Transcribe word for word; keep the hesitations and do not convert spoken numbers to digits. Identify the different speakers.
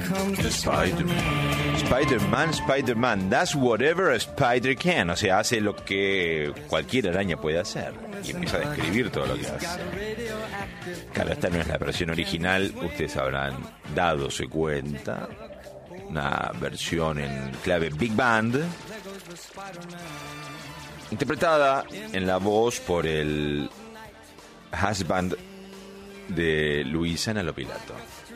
Speaker 1: Spider-Man. Spider-Man, Spider-Man, does whatever a spider can. O sea, hace lo que cualquier araña puede hacer. Y empieza a describir todo lo que hace. Claro, esta no es la versión original. Ustedes habrán dado su cuenta. Una versión en clave Big Band, interpretada en la voz por el husband de Luisana Lopilato.